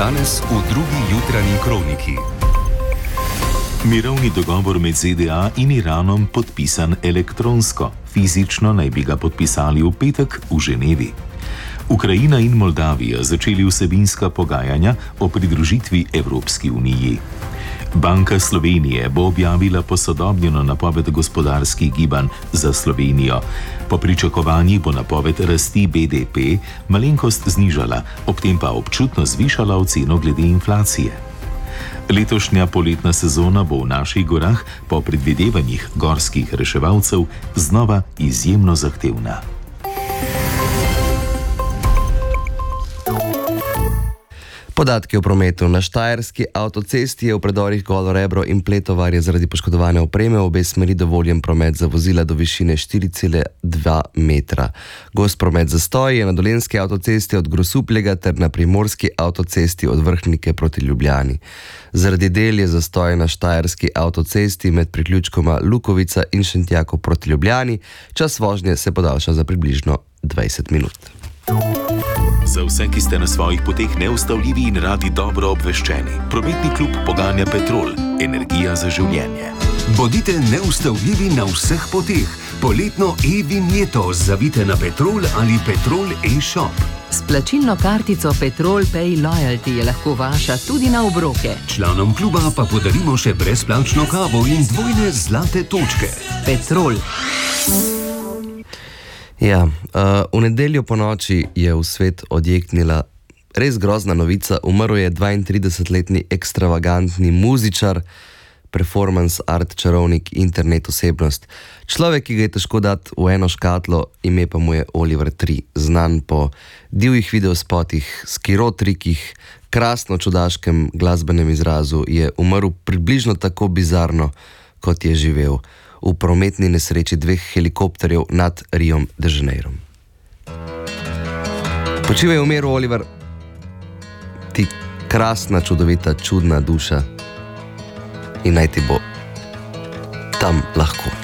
Danes v drugi jutranji kroniki. Mirovni dogovor med ZDA in Iranom podpisan elektronsko. Fizično naj bi ga podpisali v petek v Ženevi. Ukrajina in Moldavija začeli vsebinska pogajanja o pridružitvi Evropski uniji. Banka Slovenije bo objavila posodobljeno napoved gospodarskih gibanj za Slovenijo. Po pričakovanjih bo napoved rasti BDP malenkost znižala, ob tem pa občutno zvišala oceno glede inflacije. Letošnja poletna sezona bo v naših gorah po predvidevanjih gorskih reševalcev znova izjemno zahtevna. Podatki o prometu. Na štajerski avtocesti je v predorih Golo Rebro in Pletovarje zaradi poškodovane opreme v obe smeri dovoljen promet za vozila do višine 4,2 metra. Gost promet zastoj je na dolenjski avtocesti od Grosupljega ter na primorski avtocesti od Vrhnike proti Ljubljani. Zaradi del je zastoj na štajerski avtocesti med priključkoma Lukovica in Šentjakov proti Ljubljani. Čas vožnje se podaljša za približno 20 minut. Za vse, ki ste na svojih poteh neustavljivi in radi dobro obveščeni, prometni klub poganja Petrol, energija za življenje. Bodite neustavljivi na vseh poteh. Poletno e-vinjeto zavite na Petrol ali Petrol e-shop. S plačilno kartico Petrol Pay Loyalty je lahko vaša tudi na obroke. Članom kluba pa podarimo še brezplačno kavo in dvojne zlate točke. Petrol. Ja, v nedeljo po noči je v svet odjeknila res grozna novica. Umrl je 32-letni ekstravagantni muzičar, performance art čarovnik, internet osebnost. Človek, ki ga je težko dati v eno škatlo, ime pa mu je Oliver Tree, znan po divjih videospotih, skirotrikih, krasno čudaškem glasbenem izrazu, je umrl približno tako bizarno, kot je živel. V prometni nesreči 2 helikopterjev nad Riom de Janeirom. Počivaj v miru, Oliver, ti krasna, čudovita, čudna duša in naj ti bo tam lahko.